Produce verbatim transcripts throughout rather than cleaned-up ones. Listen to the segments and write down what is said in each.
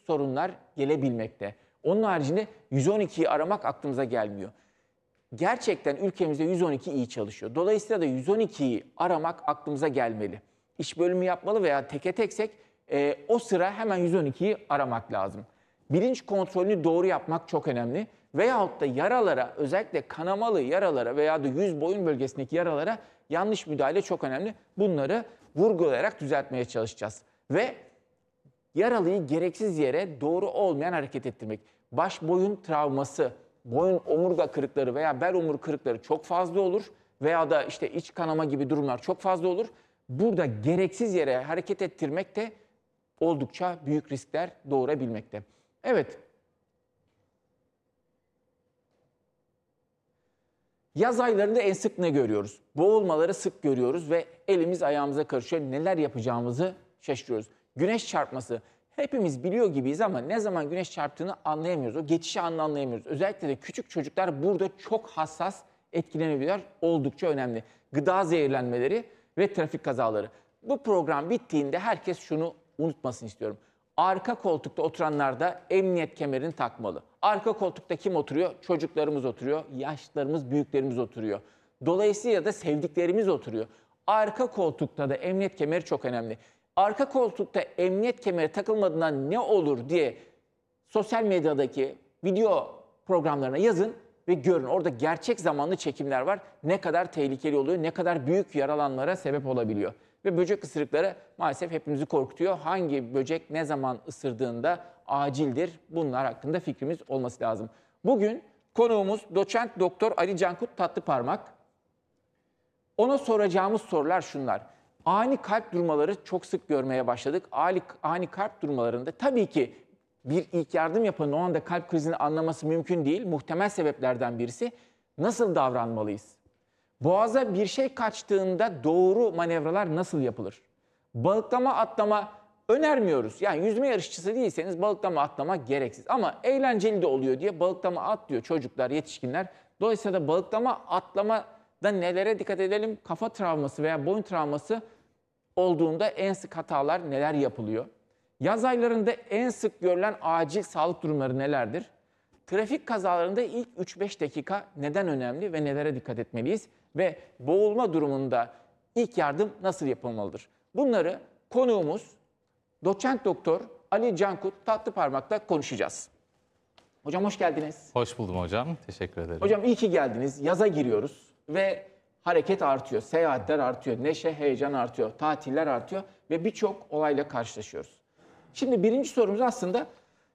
sorunlar gelebilmekte. Onun haricinde yüz on ikiyi aramak aklımıza gelmiyor. Gerçekten ülkemizde yüz on iki iyi çalışıyor. Dolayısıyla da yüz on ikiyi aramak aklımıza gelmeli. İş bölümü yapmalı veya teke teksek e, o sıra hemen yüz on ikiyi aramak lazım. Bilinç kontrolünü doğru yapmak çok önemli. Veyahut da yaralara, özellikle kanamalı yaralara veya da yüz boyun bölgesindeki yaralara yanlış müdahale çok önemli. Bunları vurgulayarak düzeltmeye çalışacağız. Ve yaralıyı gereksiz yere doğru olmayan hareket ettirmek. Baş boyun travması, boyun omurga kırıkları veya bel omur kırıkları çok fazla olur. Veya da işte iç kanama gibi durumlar çok fazla olur. Burada gereksiz yere hareket ettirmek de oldukça büyük riskler doğurabilmekte. Evet. Yaz aylarında en sık ne görüyoruz? Boğulmaları sık görüyoruz ve elimiz ayağımıza karışıyor. Neler yapacağımızı şaşırıyoruz. Güneş çarpması. Hepimiz biliyor gibiyiz ama ne zaman güneş çarptığını anlayamıyoruz. O geçişi anlayamıyoruz. Özellikle de küçük çocuklar burada çok hassas etkilenebilirler. Oldukça önemli. Gıda zehirlenmeleri ve trafik kazaları. Bu program bittiğinde herkes şunu unutmasını istiyorum. Arka koltukta oturanlar da emniyet kemerini takmalı. Arka koltukta kim oturuyor? Çocuklarımız oturuyor, yaşlılarımız, büyüklerimiz oturuyor. Dolayısıyla da sevdiklerimiz oturuyor. Arka koltukta da emniyet kemeri çok önemli. Arka koltukta emniyet kemeri takılmadığından ne olur diye sosyal medyadaki video programlarına yazın ve görün. Orada gerçek zamanlı çekimler var. Ne kadar tehlikeli oluyor, ne kadar büyük yaralanmalara sebep olabiliyor. Ve böcek ısırıkları maalesef hepimizi korkutuyor. Hangi böcek ne zaman ısırdığında acildir. Bunlar hakkında fikrimiz olması lazım. Bugün konuğumuz doçent doktor Ali Cankut Tatlıparmak. Ona soracağımız sorular şunlar. Ani kalp durmaları çok sık görmeye başladık. Ani, ani kalp durmalarında tabii ki bir ilk yardım yapanın o anda kalp krizini anlaması mümkün değil. Muhtemel sebeplerden birisi nasıl davranmalıyız? Boğaza bir şey kaçtığında doğru manevralar nasıl yapılır? Balıklama, atlama önermiyoruz. Yani yüzme yarışçısı değilseniz balıklama, atlama gereksiz. Ama eğlenceli de oluyor diye balıklama atlıyor çocuklar, yetişkinler. Dolayısıyla da balıklama, atlamada nelere dikkat edelim? Kafa travması veya boyun travması olduğunda en sık hatalar neler yapılıyor? Yaz aylarında en sık görülen acil sağlık durumları nelerdir? Trafik kazalarında ilk üç beş dakika neden önemli ve nelere dikkat etmeliyiz? Ve boğulma durumunda ilk yardım nasıl yapılmalıdır? Bunları konuğumuz doçent doktor Ali Cankut Tatlıparmak'la konuşacağız. Hocam hoş geldiniz. Hoş buldum hocam. Teşekkür ederim. Hocam iyi ki geldiniz. Yaza giriyoruz ve hareket artıyor, seyahatler artıyor, neşe, heyecan artıyor, tatiller artıyor ve birçok olayla karşılaşıyoruz. Şimdi birinci sorumuz aslında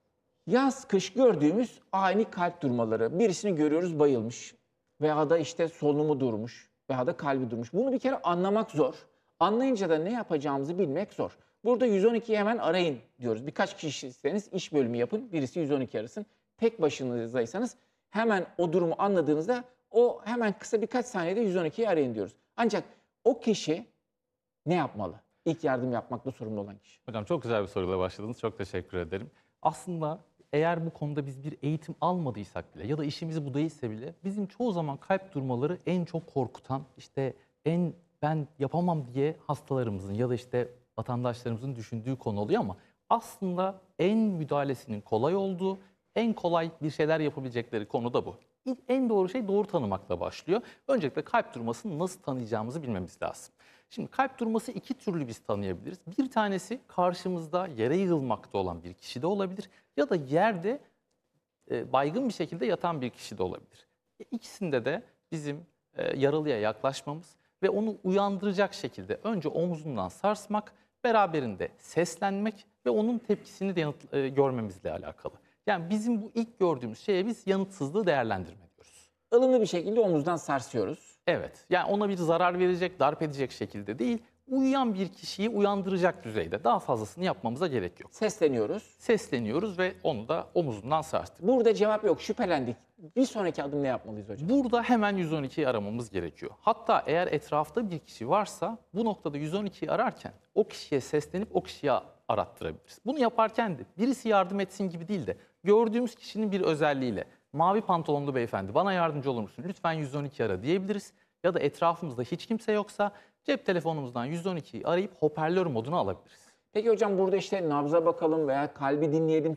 yaz, kış gördüğümüz ani kalp durmaları. Birisini görüyoruz bayılmış veya da işte solunumu durmuş veya da kalbi durmuş. Bunu bir kere anlamak zor. Anlayınca da ne yapacağımızı bilmek zor. Burada yüz on ikiyi hemen arayın diyoruz. Birkaç kişiyseniz iş bölümü yapın, birisi yüz on iki arasın. Tek başınızdaysanız hemen o durumu anladığınızda o hemen kısa birkaç saniyede yüz on ikiyi arayın diyoruz. Ancak o kişi ne yapmalı? İlk yardım yapmakla sorumlu olan kişi. Hocam çok güzel bir soruyla başladınız. Çok teşekkür ederim. Aslında eğer bu konuda biz bir eğitim almadıysak bile ya da işimizi bu değilse bile bizim çoğu zaman kalp durmaları en çok korkutan, işte en ben yapamam diye hastalarımızın ya da işte vatandaşlarımızın düşündüğü konu oluyor ama aslında en müdahalesinin kolay olduğu, en kolay bir şeyler yapabilecekleri konu da bu. İlk en doğru şey doğru tanımakla başlıyor. Öncelikle kalp durmasını nasıl tanıyacağımızı bilmemiz lazım. Şimdi kalp durması iki türlü biz tanıyabiliriz. Bir tanesi karşımızda yere yığılmakta olan bir kişi de olabilir ya da yerde e, baygın bir şekilde yatan bir kişi de olabilir. E, ikisinde de bizim e, yaralıya yaklaşmamız ve onu uyandıracak şekilde önce omzundan sarsmak, beraberinde seslenmek ve onun tepkisini de yanıt, e, görmemizle alakalı. Yani bizim bu ilk gördüğümüz şeye biz yanıtsızlığı değerlendirme diyoruz. Ilımlı bir şekilde omuzdan sarsıyoruz. Evet, yani ona bir zarar verecek, darp edecek şekilde değil, uyuyan bir kişiyi uyandıracak düzeyde. Daha fazlasını yapmamıza gerek yok. Sesleniyoruz. Sesleniyoruz ve onu da omuzundan sarstık. Burada cevap yok, şüphelendik. Bir sonraki adım ne yapmalıyız hocam? Burada hemen yüz on ikiyi aramamız gerekiyor. Hatta eğer etrafta bir kişi varsa bu noktada yüz on ikiyi ararken o kişiye seslenip o kişiye arattırabiliriz. Bunu yaparken de birisi yardım etsin gibi değil de gördüğümüz kişinin bir özelliğiyle mavi pantolonlu beyefendi bana yardımcı olur musun? Lütfen yüz on iki ara diyebiliriz. Ya da etrafımızda hiç kimse yoksa cep telefonumuzdan yüz on ikiyi arayıp hoparlör moduna alabiliriz. Peki hocam burada işte nabza bakalım veya kalbi dinleyelim,